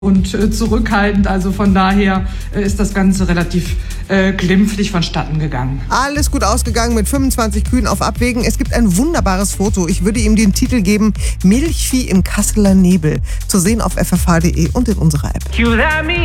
und zurückhaltend. Also von daher ist das Ganze relativ glimpflich vonstatten gegangen. Alles gut ausgegangen mit 25 Kühen auf Abwägen. Es gibt ein wunderbares Foto. Ich würde ihm den Titel geben: Milchvieh im Kasseler Nebel. Zu sehen auf ffh.de und in unserer App.